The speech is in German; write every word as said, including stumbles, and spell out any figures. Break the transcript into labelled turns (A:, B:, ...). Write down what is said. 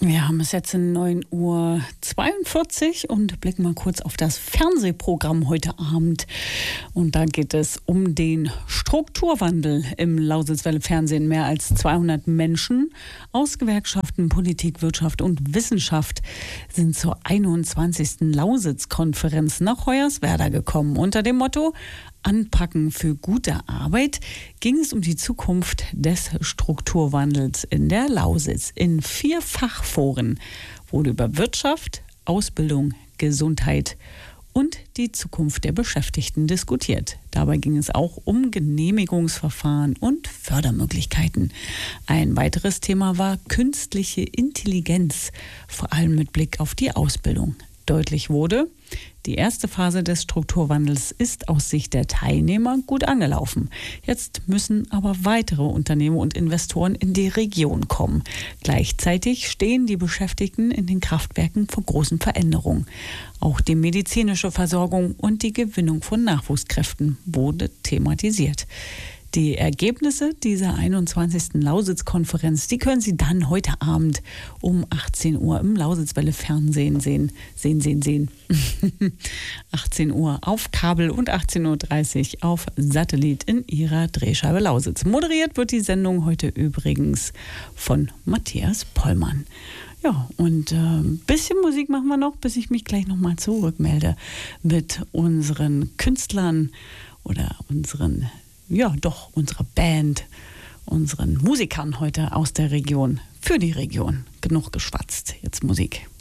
A: Wir haben es jetzt in neun Uhr zweiundvierzig und blicken mal kurz auf das Fernsehprogramm heute Abend. Und da geht es um den Strukturwandel im Lausitzwelle Fernsehen. Mehr als zweihundert Menschen aus Gewerkschaften, Politik, Wirtschaft und Wissenschaft sind zur einundzwanzigsten Lausitz-Konferenz nach Hoyerswerda gekommen. Unter dem Motto Anpacken für gute Arbeit ging es um die Zukunft des Strukturwandels in der Lausitz. In vier Fachforen wurde über Wirtschaft, Ausbildung, Gesundheit und die Zukunft der Beschäftigten diskutiert. Dabei ging es auch um Genehmigungsverfahren und Fördermöglichkeiten. Ein weiteres Thema war künstliche Intelligenz, vor allem mit Blick auf die Ausbildung. Deutlich wurde, die erste Phase des Strukturwandels ist aus Sicht der Teilnehmer gut angelaufen. Jetzt müssen aber weitere Unternehmen und Investoren in die Region kommen. Gleichzeitig stehen die Beschäftigten in den Kraftwerken vor großen Veränderungen. Auch die medizinische Versorgung und die Gewinnung von Nachwuchskräften wurde thematisiert. Die Ergebnisse dieser einundzwanzigsten Lausitz-Konferenz, die können Sie dann heute Abend um achtzehn Uhr im Lausitzwelle Fernsehen sehen. Sehen, sehen, sehen. achtzehn Uhr auf Kabel und achtzehn Uhr dreißig auf Satellit in Ihrer Drehscheibe Lausitz. Moderiert wird die Sendung heute übrigens von Matthias Pollmann. Ja, und ein äh, bisschen Musik machen wir noch, bis ich mich gleich nochmal zurückmelde mit unseren Künstlern oder unseren Ja, doch, unsere Band, unseren Musikern heute aus der Region, für die Region. Genug geschwatzt, jetzt Musik.